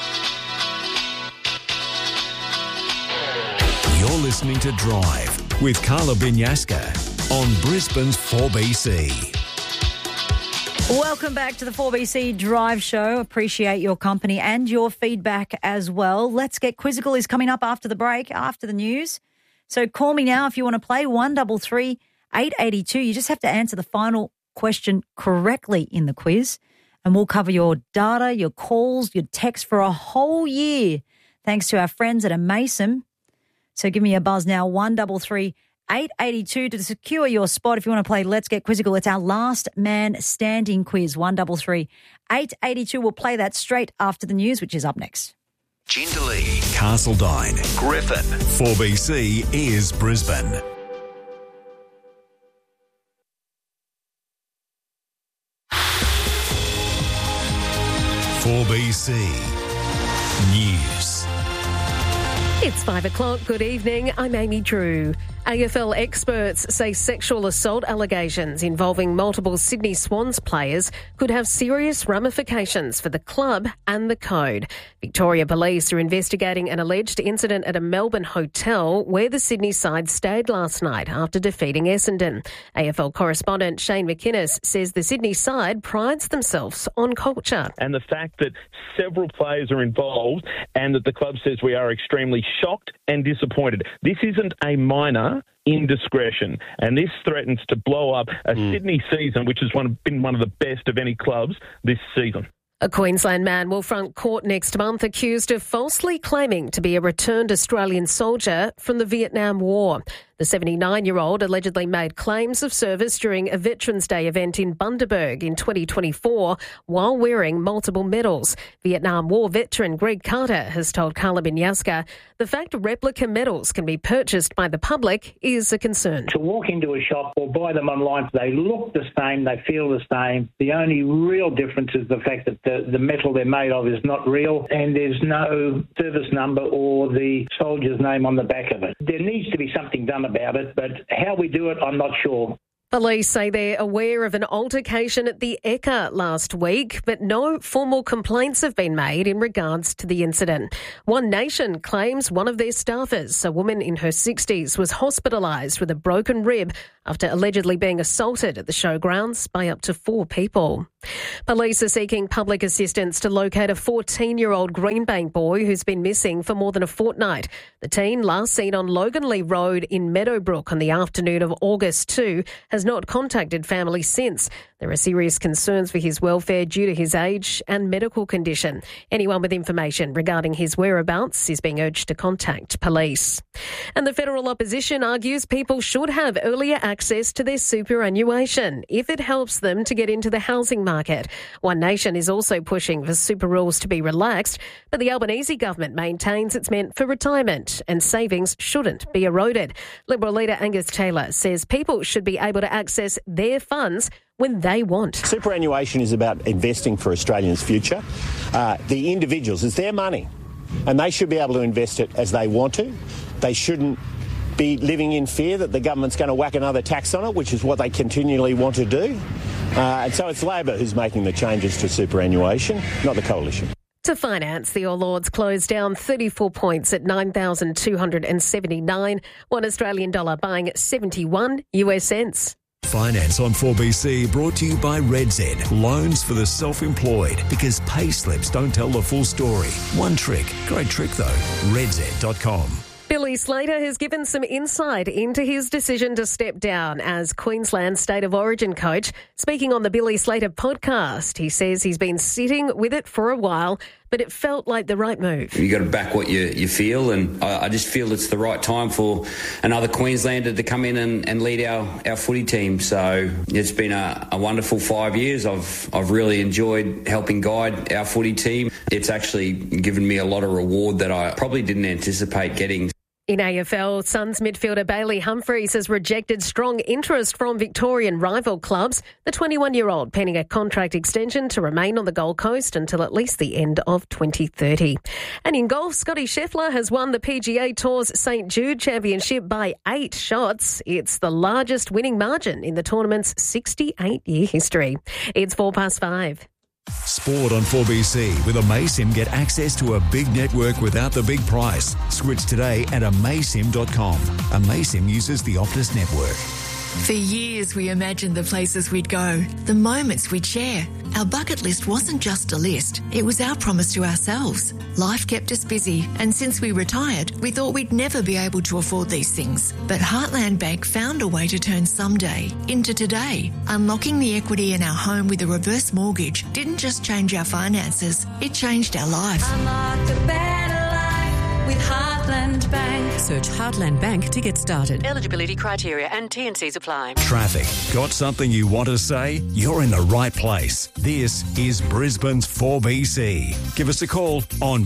You're listening to Drive with Carla Binyaska on Brisbane's 4BC. Welcome back to the 4BC Drive Show. Appreciate your company and your feedback as well. Let's Get Quizzical is coming up after the break, after the news. So call me now if you want to play 133 882. You just have to answer the final question correctly in the quiz, and we'll cover your data, your calls, your texts for a whole year, thanks to our friends at Amason. So give me a buzz now, 133 882 to secure your spot. If you want to play Let's Get Quizzical, it's our last man standing quiz, 133 882. We'll play that straight after the news, which is up next. Jindalee, Castledine, Griffin. 4BC is Brisbane. .4BC News. It's 5 o'clock. Good evening. I'm Amy Drew. AFL experts say sexual assault allegations involving multiple Sydney Swans players could have serious ramifications for the club and the code. Victoria Police are investigating an alleged incident at a Melbourne hotel where the Sydney side stayed last night after defeating Essendon. AFL correspondent Shane McInnes says the Sydney side prides themselves on culture. And the fact that several players are involved and that the club says we are extremely shocked and disappointed. This isn't a minor indiscretion, and this threatens to blow up a Sydney season, which has been one of the best of any clubs this season. A Queensland man will front court next month accused of falsely claiming to be a returned Australian soldier from the Vietnam War. The 79-year-old allegedly made claims of service during a Veterans Day event in Bundaberg in 2024 while wearing multiple medals. Vietnam War veteran Greg Carter has told Carla Binyavska the fact replica medals can be purchased by the public is a concern. To walk into a shop or buy them online, they look the same, they feel the same. The only real difference is the fact that the metal they're made of is not real and there's no service number or the soldier's name on the back of it. There needs to be something done about it, but how we do it, I'm not sure. Police say they're aware of an altercation at the Ekka last week, but no formal complaints have been made in regards to the incident. One Nation claims one of their staffers, a woman in her 60s, was hospitalised with a broken rib after allegedly being assaulted at the showgrounds by up to 4 people. Police are seeking public assistance to locate a 14-year-old Greenbank boy who's been missing for more than a fortnight. The teen, last seen on Loganley Road in Meadowbrook on the afternoon of August 2, has not contacted family since. There are serious concerns for his welfare due to his age and medical condition. Anyone with information regarding his whereabouts is being urged to contact police. And the federal opposition argues people should have earlier access to their superannuation if it helps them to get into the housing market. One Nation is also pushing for super rules to be relaxed, but the Albanese government maintains it's meant for retirement and savings shouldn't be eroded. Liberal leader Angus Taylor says people should be able to access their funds when they want. Superannuation is about investing for Australians' future. The individuals, it's their money, and they should be able to invest it as they want to. They shouldn't be living in fear that the government's going to whack another tax on it, which is what they continually want to do. And so it's Labor who's making the changes to superannuation, not the Coalition. To finance, the All Ords closed down 34 points at 9,279, $1 Australian dollar buying 71 US cents. Finance on 4BC brought to you by RedZ. Loans for the self-employed, because pay slips don't tell the full story. One trick. Great trick though. RedZ.com. Billy Slater has given some insight into his decision to step down as Queensland State of Origin coach. Speaking on the Billy Slater podcast, he says he's been sitting with it for a while, but it felt like the right move. You got to back what you feel, and I just feel it's the right time for another Queenslander to come in and lead our footy team. So it's been a wonderful 5 years. I've really enjoyed helping guide our footy team. It's actually given me a lot of reward that I probably didn't anticipate getting. In AFL, Suns midfielder Bailey Humphries has rejected strong interest from Victorian rival clubs. The 21-year-old penning a contract extension to remain on the Gold Coast until at least the end of 2030. And in golf, Scotty Scheffler has won the PGA Tour's St. Jude Championship by 8 shots. It's the largest winning margin in the tournament's 68-year history. It's 5:04. Sport on 4BC. With Amaysim, get access to a big network without the big price. Switch today at amaysim.com. Amaysim uses the Optus network. For years, we imagined the places we'd go, the moments we'd share. Our bucket list wasn't just a list, it was our promise to ourselves. Life kept us busy, and since we retired, we thought we'd never be able to afford these things. But Heartland Bank found a way to turn someday into today. Unlocking the equity in our home with a reverse mortgage didn't just change our finances, it changed our life. Unlock a better life with Heartland Bank. Search Heartland Bank to get started. Eligibility criteria and T&Cs apply. Traffic. Got something you want to say? You're in the right place. This is Brisbane's 4BC. Give us a call on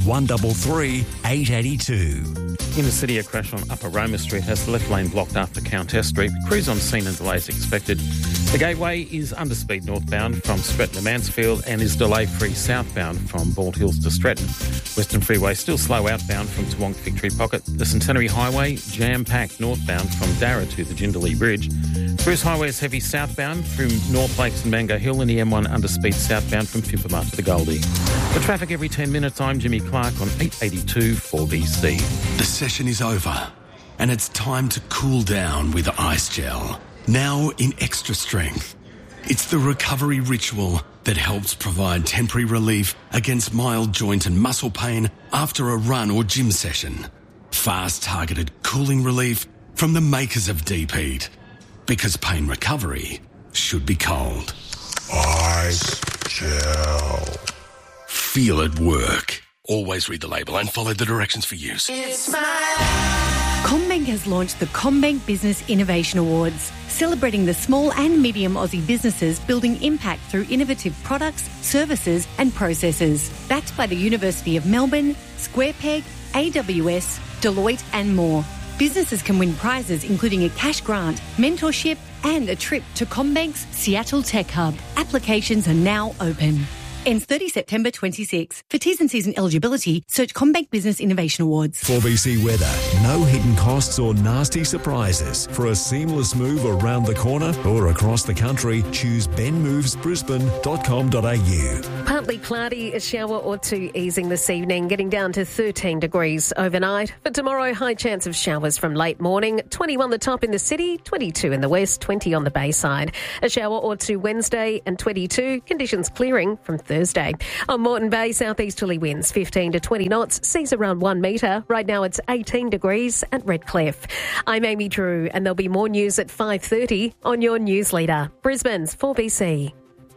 133 882. In the city, a crash on Upper Roma Street has the left lane blocked after Countess Street. Crews on scene and delays expected. The Gateway is underspeed northbound from Stretton to Mansfield and is delay-free southbound from Bald Hills to Stretton. Western Freeway still slow outbound from Toowong Victory Pocket. The Centenary Highway jam-packed northbound from Darra to the Jindalee Bridge. Bruce Highway is heavy southbound through North Lakes and Mango Hill, and the M1 underspeed southbound from Fippamar to the Goldie. For traffic every 10 minutes, I'm Jimmy Clark on 882 4BC. The session is over, and it's time to cool down with Ice Gel. Now in extra strength. It's the recovery ritual that helps provide temporary relief against mild joint and muscle pain after a run or gym session. Fast targeted cooling relief from the makers of Deep Heat. Because pain recovery should be cold. Ice Gel. Feel it work. Always read the label and follow the directions for use. It's my life. CommBank has launched the CommBank Business Innovation Awards, celebrating the small and medium Aussie businesses building impact through innovative products, services and processes. Backed by the University of Melbourne, SquarePeg, AWS, Deloitte and more. Businesses can win prizes including a cash grant, mentorship and a trip to CommBank's Seattle Tech Hub. Applications are now open. Ends 30 September 26. For T's and C's and eligibility, search CommBank Business Innovation Awards. 4BC weather. No hidden costs or nasty surprises. For a seamless move around the corner or across the country, choose benmovesbrisbane.com.au. Partly cloudy, a shower or two easing this evening, getting down to 13 degrees overnight. For tomorrow, high chance of showers from late morning. 21 the top in the city, 22 in the west, 20 on the Bayside. A shower or two Wednesday and 22. Conditions clearing from Thursday. On Moreton Bay, southeasterly winds 15 to 20 knots, seas around 1 metre. Right now it's 18 degrees at Redcliffe. I'm Amy Drew and there'll be more news at 5:30 on your news leader. Brisbane's 4BC.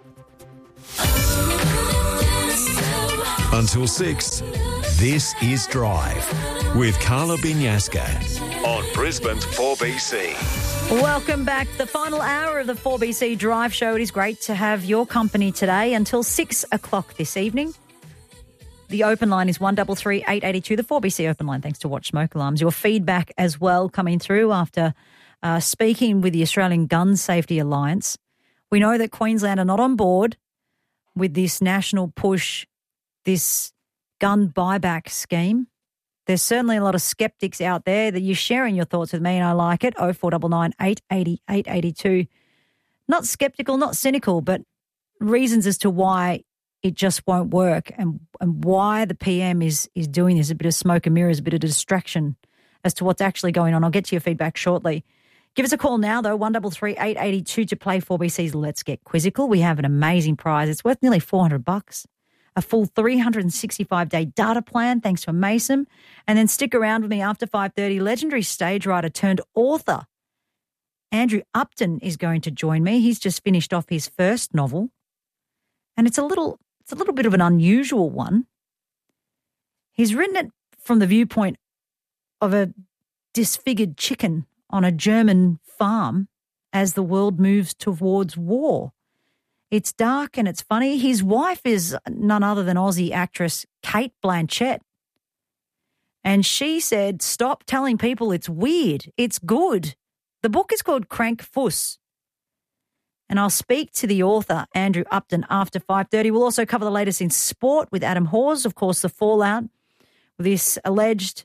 Until 6, this is Drive with Carla Binyaska on Brisbane's 4BC. Welcome back to the final hour of the 4BC Drive Show. It is great to have your company today until 6 o'clock this evening. The open line is 133 882, the 4BC open line, thanks to Watch Smoke Alarms. Your feedback as well coming through after speaking with the Australian Gun Safety Alliance. We know that Queensland are not on board with this national push, this gun buyback scheme. There's certainly a lot of skeptics out there that you're sharing your thoughts with me, and I like it. 0499 880 882. Not skeptical, not cynical, but reasons as to why it just won't work and why the PM is doing this. A bit of smoke and mirrors, a bit of distraction as to what's actually going on. I'll get to your feedback shortly. Give us a call now, though, 133 882 to play 4BC's Let's Get Quizzical. We have an amazing prize. It's worth nearly $400. A full 365-day data plan thanks to a Mason. And then stick around with me after 5:30. Legendary stage writer turned author Andrew Upton is going to join me. He's just finished off his first novel. And it's a little bit of an unusual one. He's written it from the viewpoint of a disfigured chicken on a German farm as the world moves towards war. It's dark and it's funny. His wife is none other than Aussie actress Kate Blanchett. And she said, stop telling people it's weird. It's good. The book is called Crank Fuss. And I'll speak to the author, Andrew Upton, after 5:30. We'll also cover the latest in sport with Adam Hawes. Of course, the fallout with this alleged,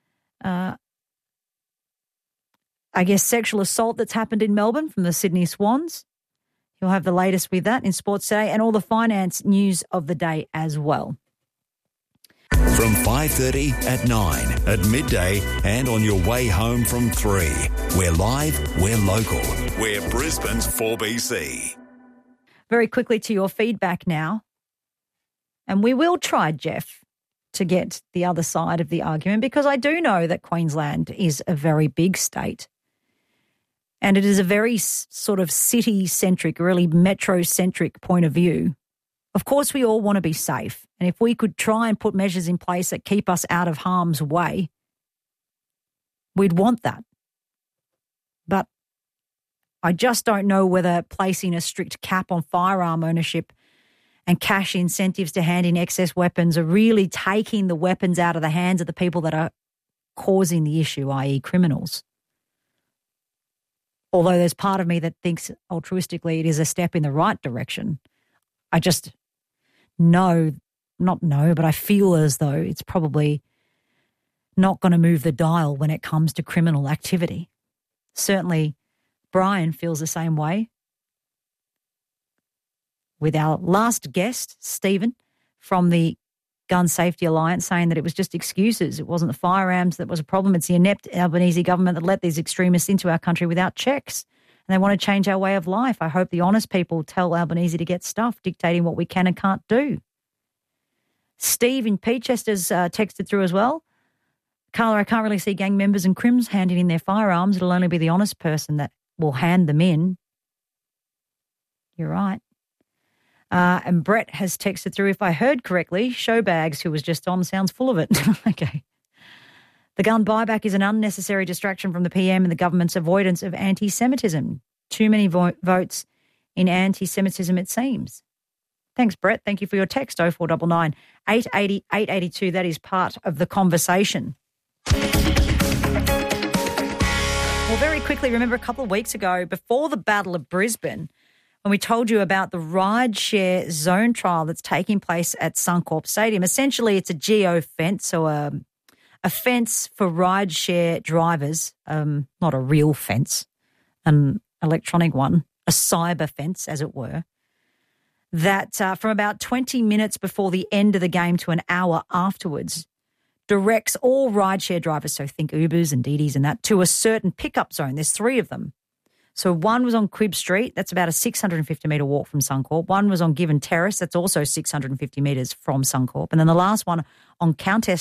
sexual assault that's happened in Melbourne from the Sydney Swans. You'll have the latest with that in Sports Today and all the finance news of the day as well. From 5:30 at 9, at midday and on your way home from 3. We're live, we're local, we're Brisbane's 4BC. Very quickly to your feedback now. And we will try, Jeff, to get the other side of the argument because I do know that Queensland is a very big state. And it is a very sort of city-centric, really metro-centric point of view. Of course, we all want to be safe. And if we could try and put measures in place that keep us out of harm's way, we'd want that. But I just don't know whether placing a strict cap on firearm ownership and cash incentives to hand in excess weapons are really taking the weapons out of the hands of the people that are causing the issue, i.e. criminals. Although there's part of me that thinks altruistically it is a step in the right direction. I just but I feel as though it's probably not going to move the dial when it comes to criminal activity. Certainly Brian feels the same way. With our last guest, Stephen, from the Gun Safety Alliance, saying that it was just excuses. It wasn't the firearms that was a problem. It's the inept Albanese government that let these extremists into our country without checks. And they want to change our way of life. I hope the honest people tell Albanese to get stuffed, dictating what we can and can't do. Steve in Peachester's texted through as well. Carla, I can't really see gang members and crims handing in their firearms. It'll only be the honest person that will hand them in. You're right. And Brett has texted through, if I heard correctly, Showbags, who was just on, sounds full of it. Okay. The gun buyback is an unnecessary distraction from the PM and the government's avoidance of anti-Semitism. Too many votes in anti-Semitism, it seems. Thanks, Brett. Thank you for your text, 0499 880 882. That is part of the conversation. Well, very quickly, remember a couple of weeks ago, before the Battle of Brisbane, when we told you about the rideshare zone trial that's taking place at Suncorp Stadium. Essentially, it's a geo-fence, so a fence for rideshare drivers, not a real fence, an electronic one, a cyber fence, as it were, that from about 20 minutes before the end of the game to an hour afterwards directs all rideshare drivers, so think Ubers and Didis and that, to a certain pickup zone. There's 3 of them. So one was on Quibb Street. That's about a 650-metre walk from Suncorp. One was on Given Terrace. That's also 650 metres from Suncorp. And then the last one on Countess